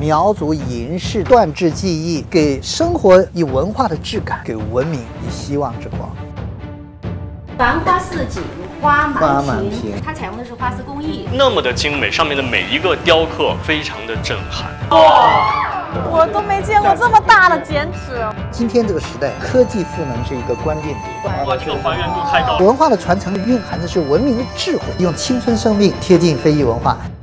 苗族银饰锻制技艺，给生活以文化的质感，给文明以希望之光。 繁花似锦，花满屏， 它采用的是花丝工艺， 那么的精美，上面的每一个雕刻非常的震撼。 我都没见过这么大的剪纸。 今天这个时代，科技赋能是一个关键点。 哇，这个还原度太高了。 文化的传承蕴含的是文明的智慧，用青春生命贴近非遗文化。